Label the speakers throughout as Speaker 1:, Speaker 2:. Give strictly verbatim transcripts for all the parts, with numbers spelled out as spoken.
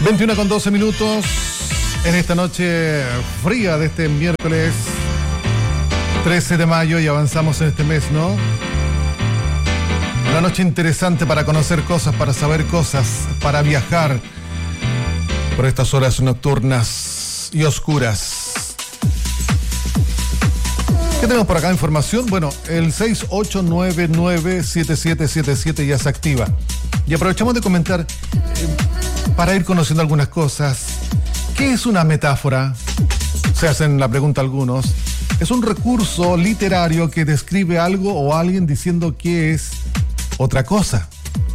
Speaker 1: veintiuno con doce minutos en esta noche fría de este miércoles trece de mayo, y avanzamos en este mes, ¿no? Una noche interesante para conocer cosas, para saber cosas, para viajar por estas horas nocturnas y oscuras. ¿Qué tenemos por acá? Información. Bueno, el seis ocho nueve nueve siete siete siete siete ya se activa. Y aprovechamos de comentar, eh, para ir conociendo algunas cosas. ¿Qué es una metáfora? Se hacen la pregunta algunos. Es un recurso literario que describe algo o alguien diciendo que es otra cosa.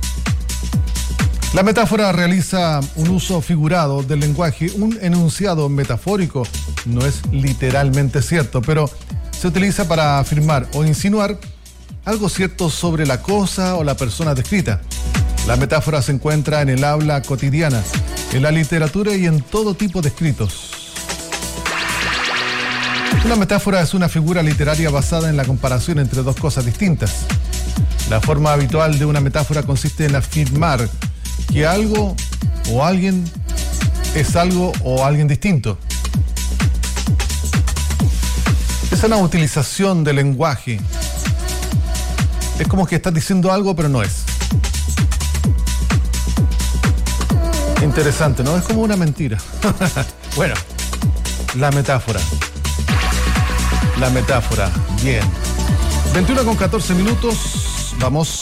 Speaker 1: La metáfora realiza un uso figurado del lenguaje. Un enunciado metafórico no es literalmente cierto, pero se utiliza para afirmar o insinuar algo cierto sobre la cosa o la persona descrita. La metáfora se encuentra en el habla cotidiana, en la literatura y en todo tipo de escritos. Una metáfora es una figura literaria basada en la comparación entre dos cosas distintas. La forma habitual de una metáfora consiste en afirmar que algo o alguien es algo o alguien distinto. Es una utilización del lenguaje. Es como que estás diciendo algo, pero no es. Interesante, ¿no? Es como una mentira. Bueno, la metáfora. La metáfora. Bien. veintiuno con catorce minutos. Vamos.